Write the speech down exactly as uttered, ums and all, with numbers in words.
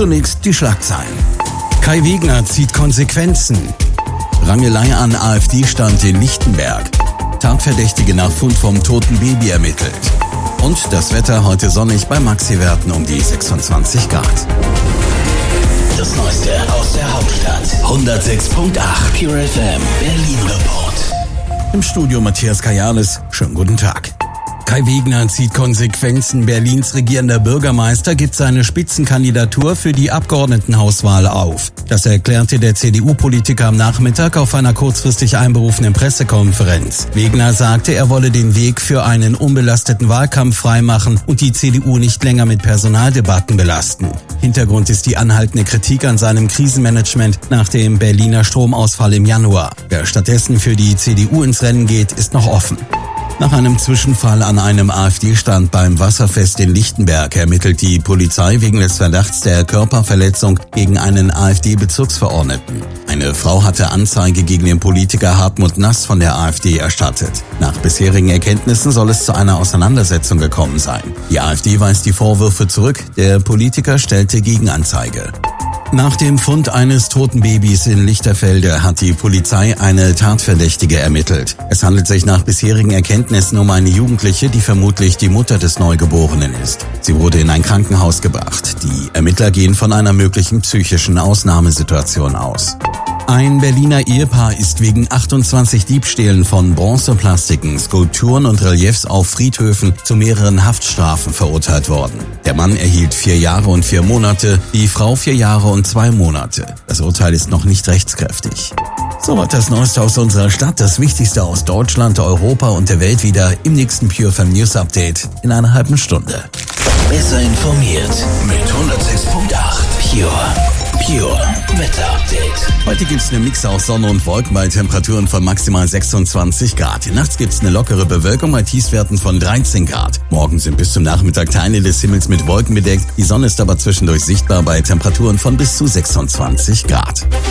Zunächst die Schlagzeilen. Kai Wegner zieht Konsequenzen. Rangelei an AfD-Stand in Lichtenberg. Tatverdächtige nach Fund vom toten Baby ermittelt. Und das Wetter heute sonnig bei Maxi-Werten um die sechsundzwanzig Grad. Das Neueste aus der Hauptstadt. hundertsechs Komma acht Pure F M Berlin Report. Im Studio Matthias Kajales. Schönen guten Tag. Kai Wegner zieht Konsequenzen. Berlins regierender Bürgermeister gibt seine Spitzenkandidatur für die Abgeordnetenhauswahl auf. Das erklärte der C D U-Politiker am Nachmittag auf einer kurzfristig einberufenen Pressekonferenz. Wegner sagte, er wolle den Weg für einen unbelasteten Wahlkampf freimachen und die C D U nicht länger mit Personaldebatten belasten. Hintergrund ist die anhaltende Kritik an seinem Krisenmanagement nach dem Berliner Stromausfall im Januar. Wer stattdessen für die C D U ins Rennen geht, ist noch offen. Nach einem Zwischenfall an einem AfD-Stand beim Wasserfest in Lichtenberg ermittelt die Polizei wegen des Verdachts der Körperverletzung gegen einen AfD-Bezirksverordneten. Eine Frau hatte Anzeige gegen den Politiker Hartmut Nass von der AfD erstattet. Nach bisherigen Erkenntnissen soll es zu einer Auseinandersetzung gekommen sein. Die AfD weist die Vorwürfe zurück, der Politiker stellte Gegenanzeige. Nach dem Fund eines toten Babys in Lichterfelde hat die Polizei eine Tatverdächtige ermittelt. Es handelt sich nach bisherigen Erkenntnissen um eine Jugendliche, die vermutlich die Mutter des Neugeborenen ist. Sie wurde in ein Krankenhaus gebracht. Die Ermittler gehen von einer möglichen psychischen Ausnahmesituation aus. Ein Berliner Ehepaar ist wegen achtundzwanzig Diebstählen von Bronzeplastiken, Skulpturen und Reliefs auf Friedhöfen zu mehreren Haftstrafen verurteilt worden. Der Mann erhielt vier Jahre und vier Monate, die Frau vier Jahre und zwei Monate. Das Urteil ist noch nicht rechtskräftig. Soweit das Neueste aus unserer Stadt, das Wichtigste aus Deutschland, Europa und der Welt wieder im nächsten Pure F M News Update in einer halben Stunde. Besser informiert mit hundertsechs Komma acht Pure. Pure Wetter Update. Heute gibt's einen Mix aus Sonne und Wolken bei Temperaturen von maximal sechsundzwanzig Grad. Nachts gibt's eine lockere Bewölkung bei Tiefstwerten von dreizehn Grad. Morgen sind bis zum Nachmittag Teile des Himmels mit Wolken bedeckt. Die Sonne ist aber zwischendurch sichtbar bei Temperaturen von bis zu sechsundzwanzig Grad.